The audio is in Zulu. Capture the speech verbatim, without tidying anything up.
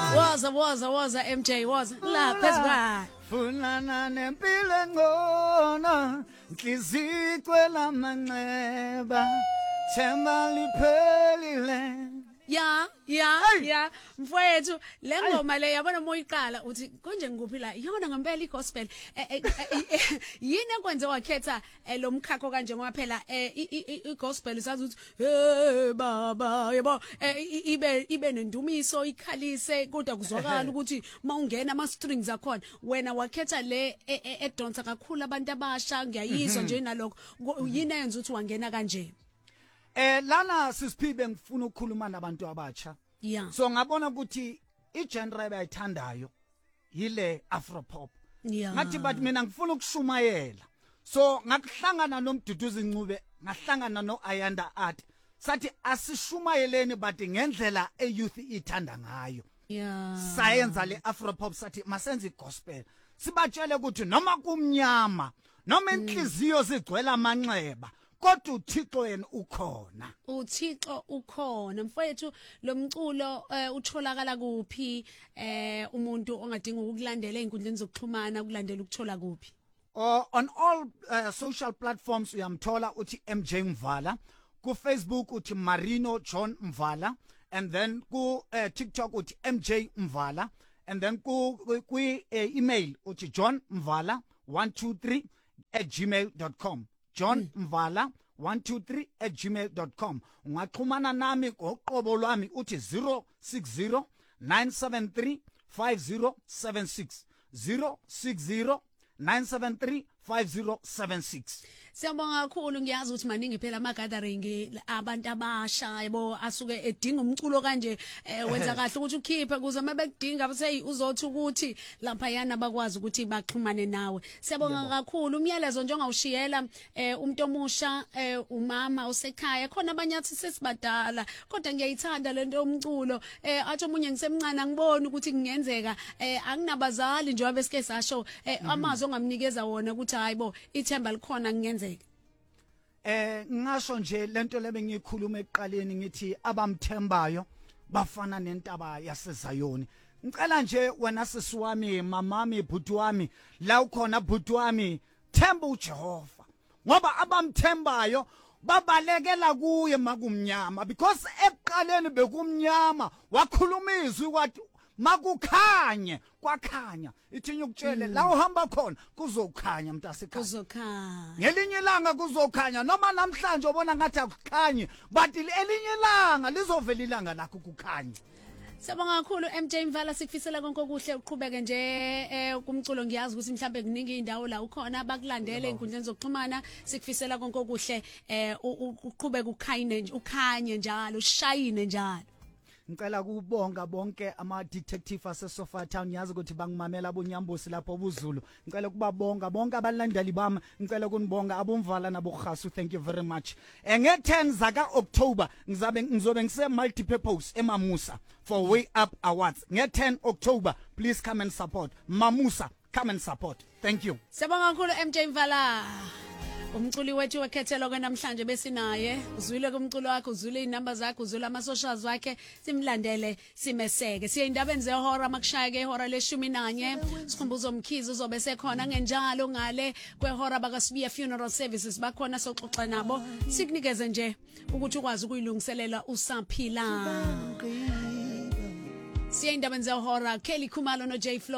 Waza waza waza M J waza la phezwa Funana nempilo ngcono inhliziyo icwela manxeba themba liphelile. Ya ya ya mfowethu le ngoma le yabona moyiqala uthi konje ngikuphi la yona ngempela igospel yini ekwenze wakhetha lo mkhakho kanje ngoba phela igospel sazi ukuthi hey baba yabo ibe ibe nendumiso ikhalise kodwa kuzwakala ukuthi mawungena ama strings akhona wena wakhetha le edonsa kakhulu abantu abasha ngiyayizwa nje nalokho yini eyenza ukuthi wangena kanje. Eh lana sisiphibe ngifuna ukukhuluma nabantu abatsha. Yeah. So ngabona ukuthi igenre abayithandayo yile Afropop. Yeah. Ngathi bathi mina ngifuna ukushumayela. So ngakuhlangana noMduduzi Ncube, ngahlangana noAyanda Art. Sathi asishumayeleni bathi ngendlela eyouth ithanda ngayo. Yeah. Sayenza le Afropop sathi masenze igospel. Sibatshele ukuthi noma kumnyama, noma inhliziyo zigcwele amanxeba. Kodwa uThixo yena ukhona. uThixo ukhona mfowethu lo mculo utholakala kuphi eh umuntu ongadinga ukulandela einkundleni zokuxhumana ukulandela ukuthola kuphi? Uh, on all uh, social platforms uyamthola uthi M J Mvala, ku Facebook uthi Marino John Mvala, and then ku uh, TikTok uthi M J Mvala, and then ku ku uh, email uthi John Mvala one two three at gmail dot com. John mm. Mvala one two three at gmail dot com. Ungaxhumana nami ngoqobo lwami uthi zero six zero nine seven three five zero seven six zero six zero nine seven three five zero seven six. Siyabonga kakhulu ngiyazi ukuthi maningi phela ama gathering abantu abasha yebo asuke edinga umculo kanje wenza kahle ukuthi ukhiphe kuze mabekudinga bese uzothi ukuthi lapha yana bakwazi ukuthi baxhumane nawe. Siyabonga kakhulu umyalezo nje ongawushiyela umuntu omusha umama osekhaya khona abanyathi sesibadala kodwa ngiyayithanda lento yomculo athi omunye ngisemncane angiboni ukuthi kungenzeka anginabazali nje wabesike sasho amazwi ongamnikeza wona ukuthi hayibo ithemba likhona ngiyenzeka. Eh ngasho nje lento lebe ngikhuluma eqaleni ngithi abamthembayo bafana nentaba yaseZayoni. Ngicela nje wena sisiwami mamami bhuti wami la ukhona bhuti wami themba uJehova ngoba abamthembayo babalekela kuye makumnyama because eqaleni bekumnyama wakhuluma izwi wathi makukhanye kwakhanya ithinya ukutshele la uhamba khona kuzokhanya mntasekhaya kuzokhanya ngelinye ilanga kuzokhanya noma namhlanje ubona ngathi akukhanye but elinye ilanga lizovela ilanga lakho kukhanya. Siyabonga kakhulu M J Mvala sikufisela konke okuhle uqhubeke nje eh kumculo ngiyazi ukuthi mhlambe kuningi indawo la ukhona bakulandele einkundleni zokuxhumana sikufisela konke okuhle eh uqhubeke ukhanye nje ukhanye njalo ushayine njalo. Ngicela kubonga bonke ama detective aseSofa Town yazi ukuthi bangimamela abonyambusi lapho obuZulu. Ngicela kubabonga bonke abalandeli bami, ngicela kunibonga abomvala naboGhasu, thank you very much. Nge ten zaka October ngizabe ngizobe ngise multi purpose eMamusa for Way Up Awards. Nge ten October please come and support Mamusa, come and support. Thank you. Siyabonga kakhulu M J Mvala. Umculi wethu wekhethelo ke namhlanje besinaye uzwile kumculo wakhe uzwile inamba zakhe uzwile ama socials wakhe simlandele simeseke siye indabeni zehora makushaya ke ihora leshumi nanye sikhumbuzo umkhizi uzobe sekhona ngenjalo ngale kwehora bakasibiya funeral services bakhona soxoxa nabo sikunikeze nje ukuthi ukwazi ukuyilungiselela usaphila siye indabeni zehora Kelly Khumalo no J Flow